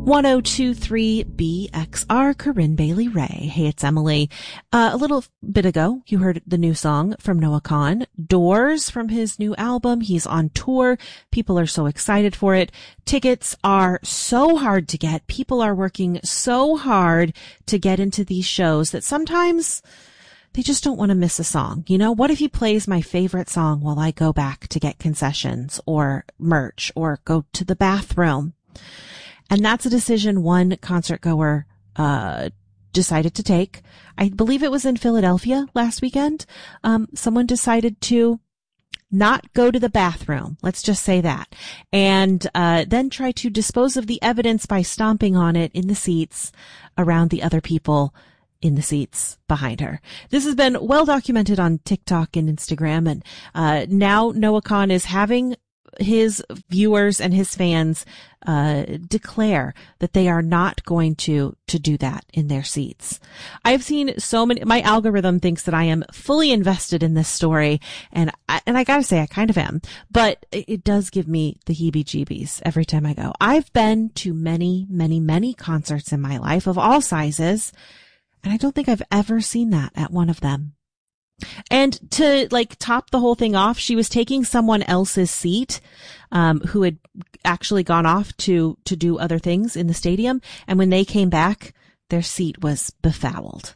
1023 BXR, Corinne Bailey Ray. Hey, it's Emily. A little bit ago, you heard the new song from Noah Kahan, Doors, from his new album. He's on tour. People are so excited for it. Tickets are so hard to get. People are working so hard to get into these shows that sometimes they just don't want to miss a song. You know, what if he plays my favorite song while I go back to get concessions or merch or go to the bathroom? And that's a decision one concert goer decided to take. I believe it was in Philadelphia last weekend. Someone decided to not go to the bathroom. Let's just say that. And then try to dispose of the evidence by stomping on it in the seats around the other people in the seats behind her. This has been well documented on TikTok and Instagram. And now Noah Kahan is having his viewers and his fans declare that they are not going to do that in their seats. I've seen so many, my algorithm thinks that I am fully invested in this story, and I gotta say I kind of am, but it does give me the heebie-jeebies every time I go. I've been to many, many, many concerts in my life of all sizes, and I don't think I've ever seen that at one of them. And to top the whole thing off, she was taking someone else's seat, who had actually gone off to do other things in the stadium. And when they came back, their seat was befouled.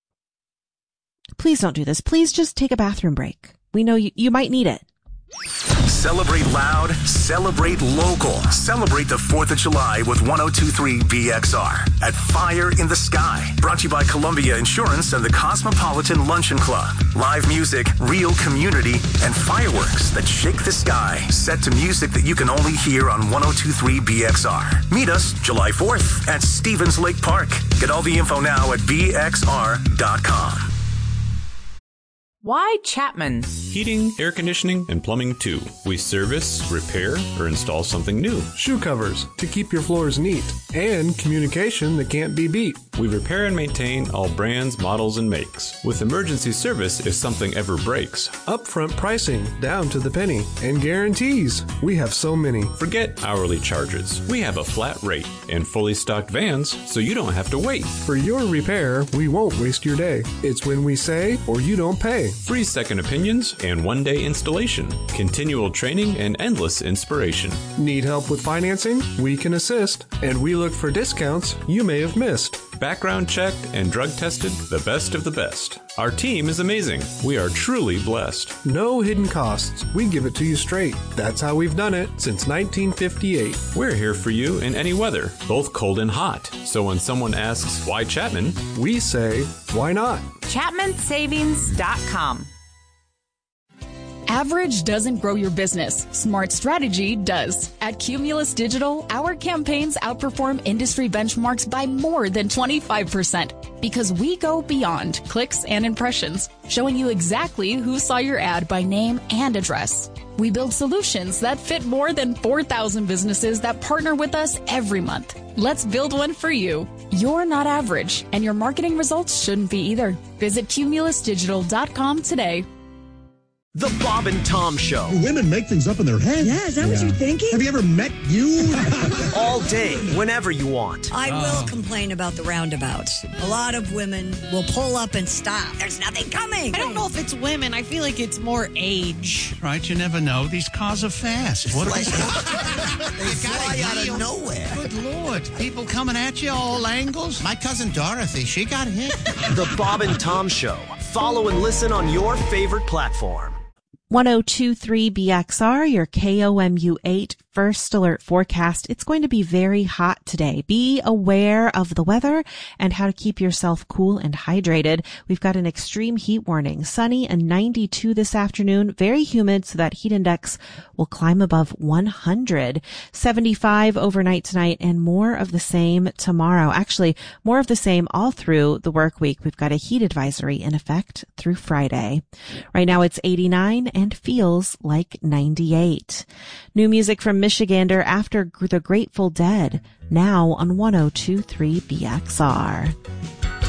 Please don't do this. Please just take a bathroom break. We know you might need it. Celebrate loud, celebrate local. Celebrate the 4th of July with 1023 BXR at Fire in the Sky. Brought to you by Columbia Insurance and the Cosmopolitan Luncheon Club. Live music, real community, and fireworks that shake the sky. Set to music that you can only hear on 1023 BXR. Meet us July 4th at Stevens Lake Park. Get all the info now at bxr.com. Why Chapman? Heating, air conditioning, and plumbing too. We service, repair, or install something new. Shoe covers to keep your floors neat. And communication that can't be beat. We repair and maintain all brands, models, and makes. With emergency service if something ever breaks. Upfront pricing down to the penny. And guarantees. We have so many. Forget hourly charges. We have a flat rate and fully stocked vans so you don't have to wait. For your repair, we won't waste your day. It's when we say or you don't pay. Free second opinions and one-day installation. Continual training and endless inspiration. Need help with financing? We can assist. And we look for discounts you may have missed. Background checked and drug tested, the best of the best. Our team is amazing. We are truly blessed. No hidden costs. We give it to you straight. That's how we've done it since 1958. We're here for you in any weather, both cold and hot. So when someone asks, why Chapman? We say, why not? ChapmanSavings.com. Average doesn't grow your business. Smart strategy does. At Cumulus Digital, our campaigns outperform industry benchmarks by more than 25% because we go beyond clicks and impressions, showing you exactly who saw your ad by name and address. We build solutions that fit more than 4,000 businesses that partner with us every month. Let's build one for you. You're not average, and your marketing results shouldn't be either. Visit cumulusdigital.com today. The Bob and Tom Show. Women make things up in their head. Yeah, is that what you're thinking? Have you ever met you? All day, whenever you want. I will complain about the roundabouts. A lot of women will pull up and stop. There's nothing coming. I don't know if it's women. I feel like it's more age. Right, you never know. These cars are fast. What they fly out of nowhere. Good Lord. People coming at you all angles. My cousin Dorothy, she got hit. The Bob and Tom Show. Follow and listen on your favorite platform. 1023 BXR, your KOMU 8 first alert forecast. It's going to be very hot today. Be aware of the weather and how to keep yourself cool and hydrated. We've got an extreme heat warning. Sunny and 92 this afternoon. Very humid, so that heat index will climb above 100. 75 overnight tonight and more of the same tomorrow. Actually, more of the same all through the work week. We've got a heat advisory in effect through Friday. Right now it's 89 and feels like 98. New music from Michigander After the Grateful Dead, now on 1023 BXR.